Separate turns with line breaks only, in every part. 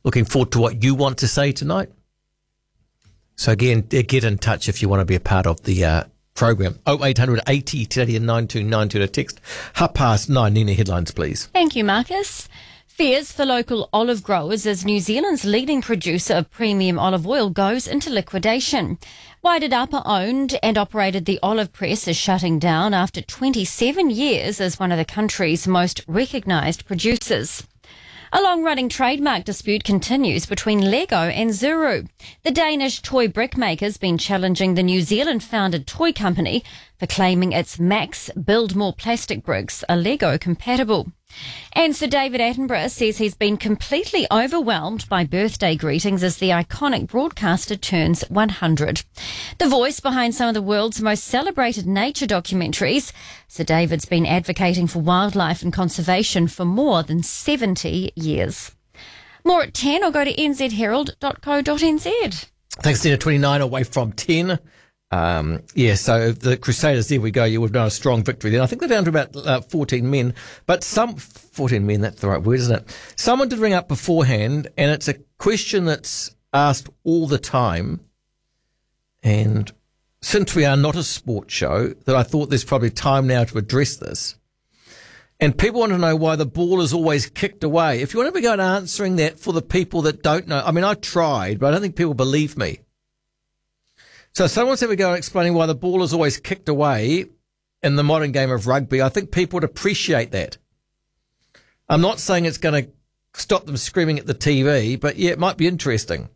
Looking forward to what you want to say tonight. So again, get in touch if you want to be a part of the program. 0800 80 1080 and 9292 to text. 9:30. Nina, headlines, please.
Thank you, Marcus. Fears for local olive growers as New Zealand's leading producer of premium olive oil goes into liquidation. Wairarapa owned and operated the olive press is shutting down after 27 years as one of the country's most recognised producers. A long-running trademark dispute continues between Lego and Zuru. The Danish toy brickmaker's been challenging the New Zealand-founded toy company for claiming its Max Build More plastic bricks are Lego compatible. And Sir David Attenborough says he's been completely overwhelmed by birthday greetings as the iconic broadcaster turns 100. The voice behind some of the world's most celebrated nature documentaries, Sir David's been advocating for wildlife and conservation for more than 70 years. More at 10 or go to nzherald.co.nz.
Thanks, Nina. 29 away from 10. So the Crusaders, there we go. You would have done a strong victory then. I think they're down to about 14 men. But 14 men, that's the right word, isn't it? Someone did ring up beforehand, and it's a question that's asked all the time. And since we are not a sports show, that I thought there's probably time now to address this. And people want to know why the ball is always kicked away. If you want to go answering that for the people that don't know, I mean, I tried, but I don't think people believe me. So someone's ever go explaining why the ball is always kicked away in the modern game of rugby. I think people would appreciate that. I'm not saying it's going to stop them screaming at the TV, but yeah, it might be interesting.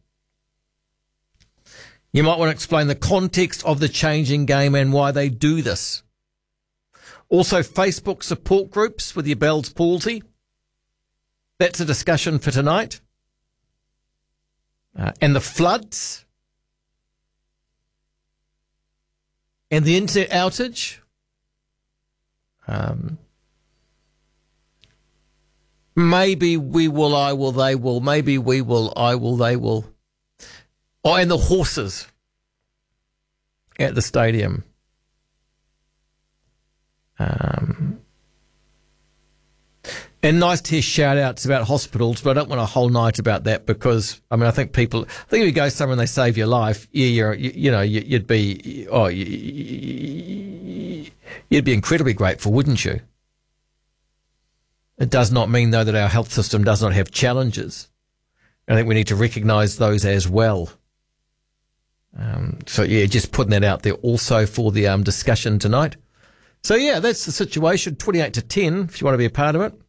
You might want to explain the context of the changing game and why they do this. Also, Facebook support groups with your Bell's palsy. That's a discussion for tonight. And the floods. And the internet outage. Maybe we will, I will, they will. Maybe we will, I will, they will. Oh, and the horses at the stadium. And nice to hear shout-outs about hospitals, but I don't want a whole night about that because, I mean, I think if you go somewhere and they save your life, you'd be incredibly grateful, wouldn't you? It does not mean, though, that our health system does not have challenges. I think we need to recognise those as well. Just putting that out there also for the discussion tonight. So, yeah, that's the situation, 28 to 10, if you want to be a part of it.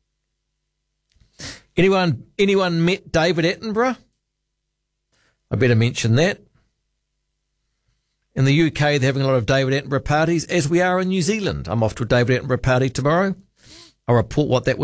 Anyone met David Attenborough? I better mention that. In the UK, they're having a lot of David Attenborough parties, as we are in New Zealand. I'm off to a David Attenborough party tomorrow. I'll report what that will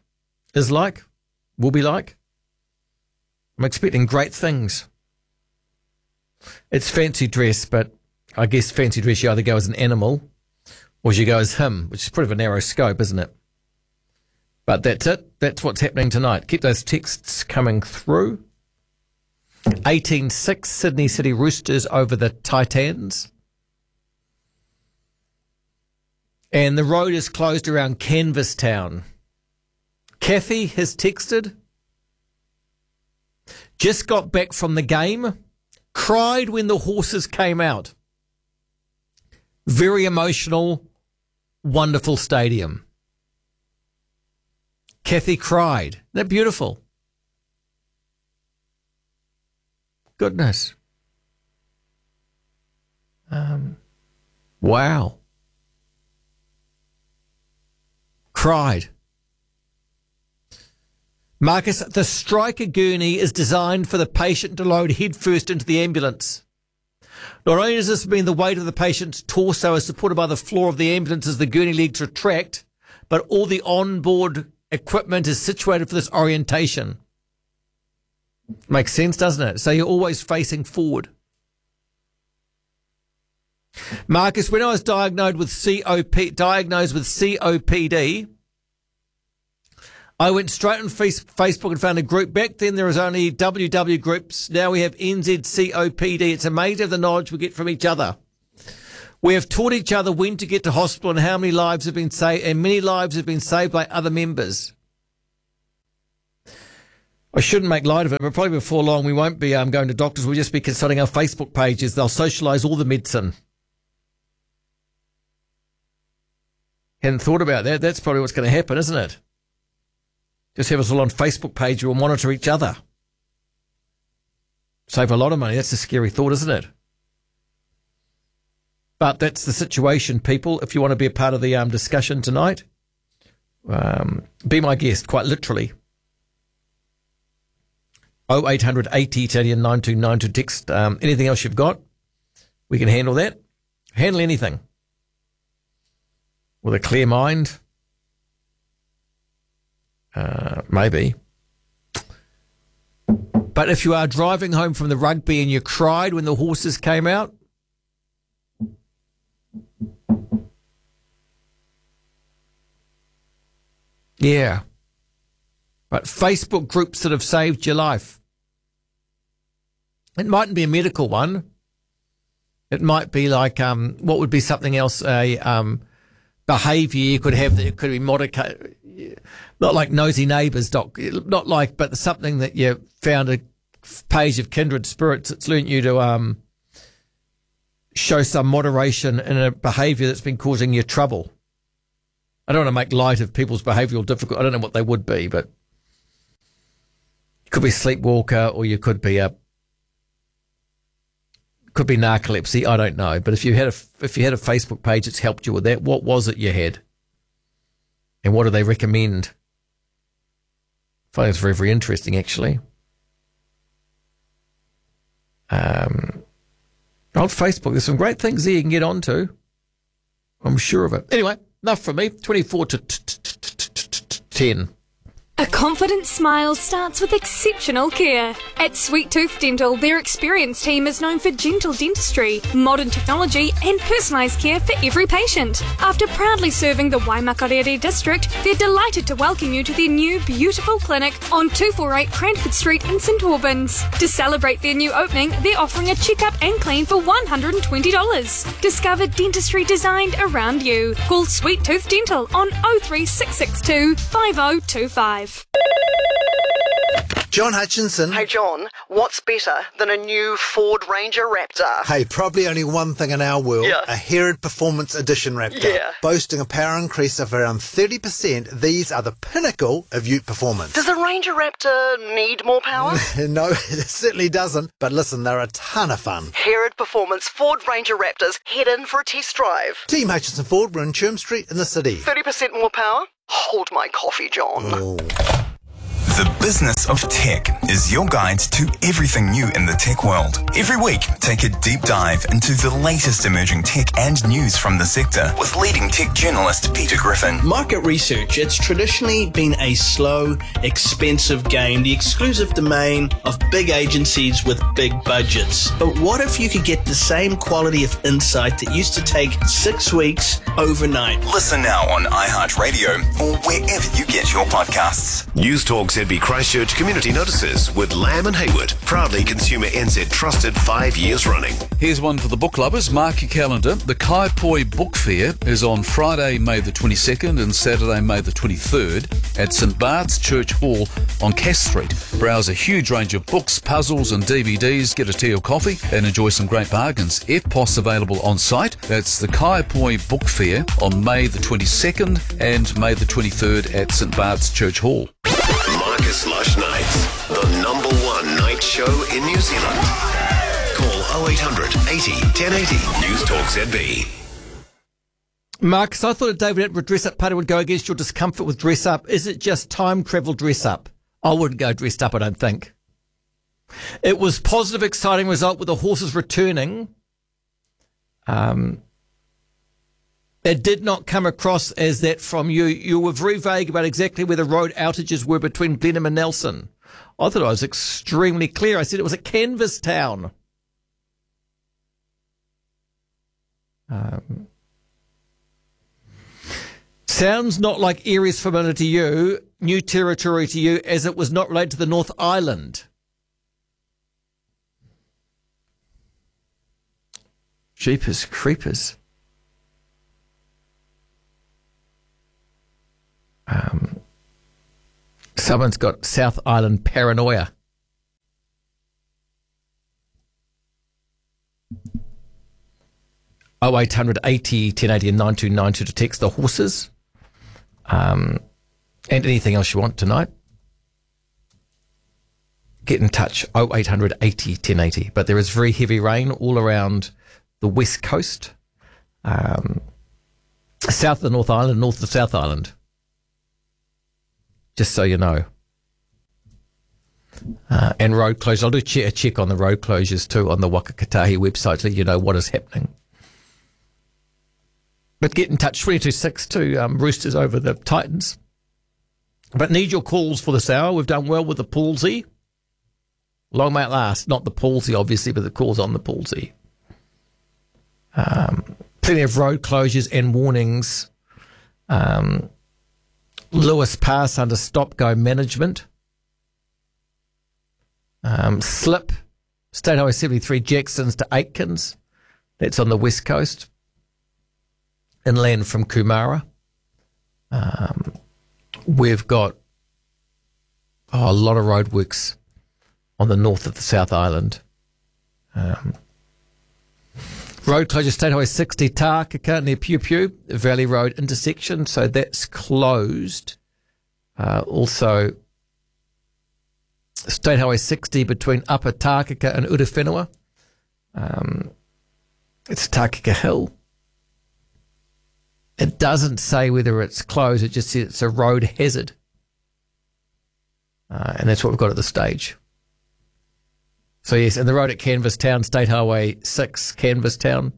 be like. I'm expecting great things. It's fancy dress, but I guess fancy dress, you either go as an animal or you go as him, which is pretty of a narrow scope, isn't it? But that's it. That's what's happening tonight. Keep those texts coming through. 18-6 Sydney City Roosters over the Titans. And the road is closed around Canvastown. Kathy has texted. Just got back from the game. Cried when the horses came out. Very emotional. Wonderful stadium. Kathy cried. Isn't that beautiful? Goodness. Wow. Cried. Marcus, the striker gurney is designed for the patient to load headfirst into the ambulance. Not only does this mean the weight of the patient's torso is supported by the floor of the ambulance as the gurney legs retract, but all the onboard equipment is situated for this orientation. Makes sense, doesn't it? So you're always facing forward. Marcus, when I was diagnosed with COPD, I went straight on Facebook and found a group. Back then there was only WW groups. Now we have NZCOPD. It's amazing the knowledge we get from each other. We have taught each other when to get to hospital and how many lives have been saved, and many lives have been saved by other members. I shouldn't make light of it, but probably before long we won't be going to doctors. We'll just be consulting our Facebook pages. They'll socialise all the medicine. Hadn't thought about that. That's probably what's going to happen, isn't it? Just have us all on Facebook page. We'll monitor each other. Save a lot of money. That's a scary thought, isn't it? But that's the situation, people. If you want to be a part of the discussion tonight, be my guest, quite literally. 0800 80 Italian 9292. Text anything else you've got. We can handle that. Handle anything. With a clear mind. Maybe. But if you are driving home from the rugby and you cried when the horses came out, yeah. But Facebook groups that have saved your life. It mightn't be a medical one. It might be like, what would be something else, behaviour you could have that could be modified. Not like nosy neighbours, Doc. Not like, but something that you found a page of kindred spirits that's learnt you to show some moderation in a behaviour that's been causing you trouble. I don't want to make light of people's behavioural difficulty. I don't know what they would be, but you could be a sleepwalker, or you could be narcolepsy. I don't know. But if you had a Facebook page that's helped you with that, what was it you had? And what do they recommend? I find it's very, very interesting, actually. On Facebook, there's some great things there you can get onto. I'm sure of it. Anyway, enough from me. 24 to 10.
A confident smile starts with exceptional care. At Sweet Tooth Dental, their experienced team is known for gentle dentistry, modern technology and personalised care for every patient. After proudly serving the Waimakarere district, they're delighted to welcome you to their new beautiful clinic on 248 Cranford Street in St Albans. To celebrate their new opening, they're offering a checkup and clean for $120. Discover dentistry designed around you. Call Sweet Tooth Dental on 03662 5025.
John Hutchinson.
Hey John, what's better than a new Ford Ranger Raptor?
Hey, probably only one thing in our world.
Yeah.
A Herod Performance Edition Raptor.
Yeah.
Boasting a power increase of around 30%, these are the pinnacle of ute performance.
Does a Ranger Raptor need more power?
No, it certainly doesn't. But listen, they're a ton of fun.
Herod Performance Ford Ranger Raptors. Head in for a test drive.
Team Hutchinson Ford, we're in Cherm Street in the city.
30% more power? Hold my coffee, John.
Oh.
The Business of Tech is your guide to everything new in the tech world. Every week, take a deep dive into the latest emerging tech and news from the sector with leading tech journalist Peter Griffin.
Market research, it's traditionally been a slow, expensive game, the exclusive domain of big agencies with big budgets. But what if you could get the same quality of insight that used to take 6 weeks overnight?
Listen now on iHeartRadio or wherever you get your podcasts.
News Talk ZB Christchurch Community Notices with Lamb and Hayward. Proudly Consumer NZ trusted 5 years running.
Here's one for the book lovers. Mark your calendar. The Kaipoi Book Fair is on Friday, May the 22nd and Saturday, May the 23rd at St Bart's Church Hall on Cass Street. Browse a huge range of books, puzzles and DVDs, get a tea or coffee and enjoy some great bargains. EFTPOS available on site. That's the Kaipoi Book Fair on May the 22nd and May the 23rd at St Bart's Church Hall.
Marcus Lush Nights, the #1 night show in New Zealand. Call 0800 80 1080. News Talk ZB.
Marcus, I thought a David Attenborough dress-up party would go against your discomfort with dress-up. Is it just time travel dress-up? I wouldn't go dressed up, I don't think. It was positive, exciting result with the horses returning. It did not come across as that from you. You were very vague about exactly where the road outages were between Blenheim and Nelson. I thought I was extremely clear. I said it was a canvas town. Sounds not like areas familiar to you, new territory to you, as it was not related to the North Island. Jeepers creepers. Someone's got South Island paranoia. Oh, 0800 80 1080 and 9292 to text the horses. And anything else you want tonight. Get in touch, 0800 80 1080. But there is very heavy rain all around the west coast, south of the North Island, north of the South Island. Just so you know. And road closures. I'll do a check on the road closures too on the Whakakatahi website to let you know what is happening. But get in touch, 2262 Roosters over the Titans. But need your calls for this hour. We've done well with the palsy. Long may it last. Not the palsy, obviously, but the calls on the palsy. Plenty of road closures and warnings. Lewis Pass under stop-go management. Slip. State Highway 73 Jacksons to Aitkins. That's on the west coast. Inland from Kumara. We've got a lot of roadworks on the north of the South Island. Road closure, State Highway 60, Tākaka near Pew Pew, Valley Road intersection, so that's closed. Also, State Highway 60 between Upper Tākaka and Urewhenua. It's Tākaka Hill. It doesn't say whether it's closed, it just says it's a road hazard. And that's what we've got at this stage. So yes, and the road at Canvastown, State Highway 6, Canvastown,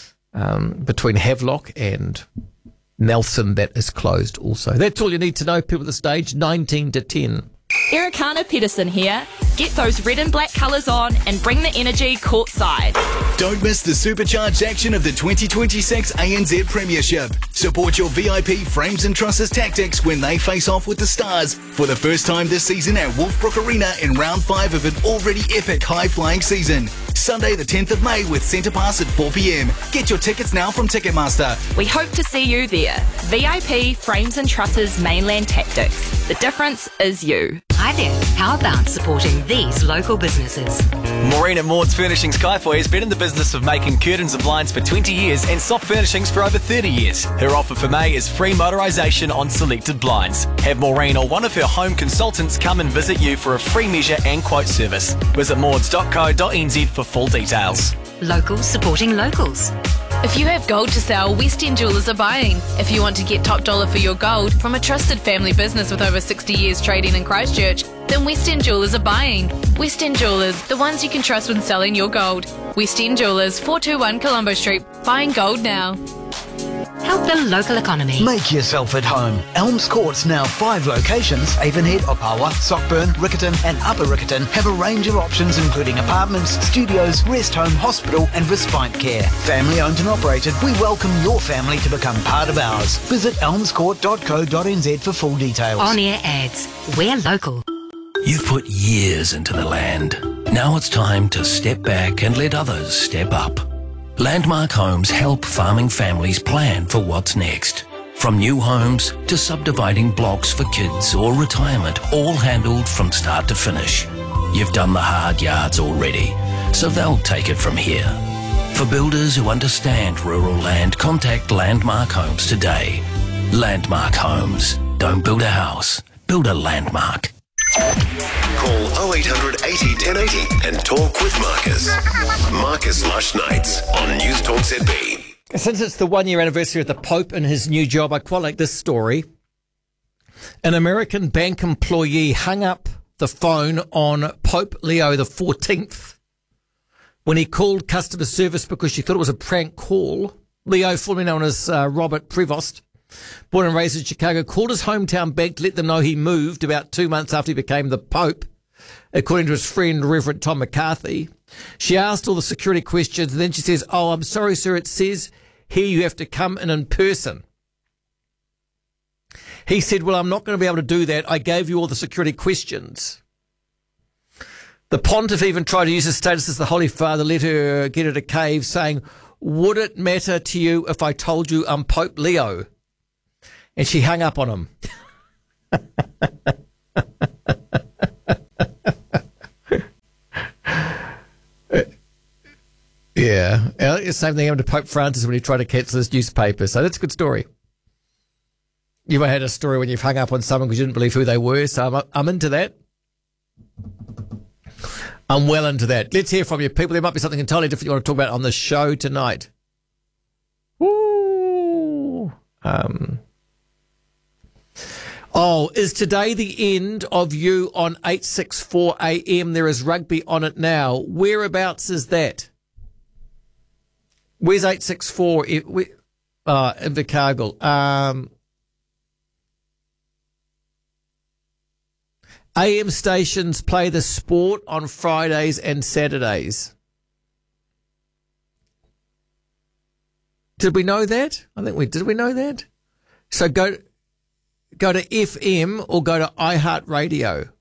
between Havelock and Nelson, that is closed also. That's all you need to know, people at the stage, 19 to 10.
Ericana Pedersen here. Get those red and black colours on and bring the energy courtside.
Don't miss the supercharged action of the 2026 ANZ Premiership. Support your VIP Frames and Trusses Tactics when they face off with the Stars for the first time this season at Wolfbrook Arena in round 5 of an already epic high-flying season. Sunday the 10th of May with Centre Pass at 4 p.m. Get your tickets now from Ticketmaster.
We hope to see you there. VIP Frames and Trusses Mainland Tactics. The difference is you.
Hi there. How about supporting these local businesses?
Maureen at Maud's Furnishings Kaiwhai has been in the business of making curtains and blinds for 20 years and soft furnishings for over 30 years. Her offer for May is free motorisation on selected blinds. Have Maureen or one of her home consultants come and visit you for a free measure and quote service. Visit mauds.co.nz for full details.
Locals supporting locals.
If you have gold to sell, West End Jewellers are buying. If you want to get top dollar for your gold from a trusted family business with over 60 years trading in Christchurch, then West End Jewellers are buying. West End Jewellers, the ones you can trust when selling your gold. West End Jewellers, 421 Colombo Street. Buying gold now.
Help the local economy.
Make yourself at home. Elms Court's now 5 locations. Avonhead, Opawa, Sockburn, Riccarton and Upper Riccarton have a range of options including apartments, studios, rest home, hospital and respite care. Family owned and operated, we welcome your family to become part of ours. Visit elmscourt.co.nz for full details.
On-air ads. We're local.
You've put years into the land. Now it's time to step back and let others step up. Landmark Homes help farming families plan for what's next. From new homes to subdividing blocks for kids or retirement, all handled from start to finish. You've done the hard yards already, so they'll take it from here. For builders who understand rural land, contact Landmark Homes today. Landmark Homes. Don't build a house, build a landmark.
Call 0800 80 1080 and talk with Marcus. Marcus Lush Nights on News Talk ZB.
Since it's the 1-year anniversary of the Pope and his new job, I quite like this story. An American bank employee hung up the phone on Pope Leo XIV when he called customer service because she thought it was a prank call. Leo, formerly known as Robert Prevost, born and raised in Chicago, called his hometown bank to let them know he moved about 2 months after he became the Pope, according to his friend Reverend Tom McCarthy. She asked all the security questions, and then she says, "Oh, I'm sorry, sir, it says here you have to come in person." He said, "Well, I'm not going to be able to do that. I gave you all the security questions." The pontiff even tried to use his status as the Holy Father, let her get at a cave, saying, "Would it matter to you if I told you I'm Pope Leo?" And she hung up on him. Yeah. The same thing happened to Pope Francis when he tried to cancel his newspaper. So that's a good story. You might have had a story when you've hung up on someone because you didn't believe who they were. So I'm into that. I'm well into that. Let's hear from you, people. There might be something entirely different you want to talk about on the show tonight. Ooh. Is today the end of you on 864 AM? There is rugby on it now. Whereabouts is that? Where's 864? In Invercargill. AM stations play the sport on Fridays and Saturdays. Did we know that? I think did we know that? So go to FM or go to iHeartRadio.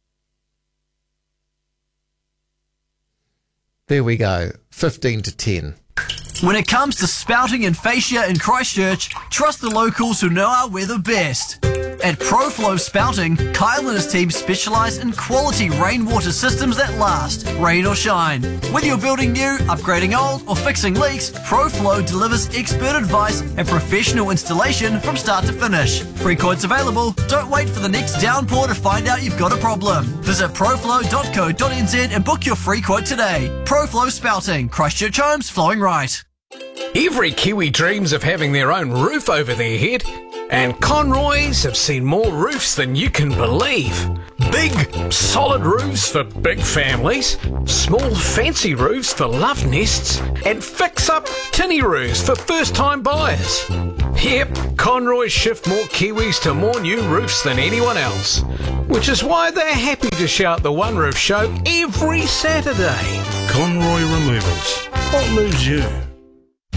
There we go. 15 to 10.
When it comes to spouting and fascia in Christchurch, trust the locals who know our weather best. At ProFlow Spouting, Kyle and his team specialise in quality rainwater systems that last, rain or shine. Whether you're building new, upgrading old, or fixing leaks, ProFlow delivers expert advice and professional installation from start to finish. Free quotes available. Don't wait for the next downpour to find out you've got a problem. Visit proflow.co.nz and book your free quote today. ProFlow Spouting, Christchurch homes flowing right.
Every Kiwi dreams of having their own roof over their head, and Conroys have seen more roofs than you can believe. Big, solid roofs for big families, small, fancy roofs for love nests, and fix-up tinny roofs for first-time buyers. Yep, Conroys shift more Kiwis to more new roofs than anyone else, which is why they're happy to shout the One Roof Show every Saturday.
Conroy Removals. What moves you?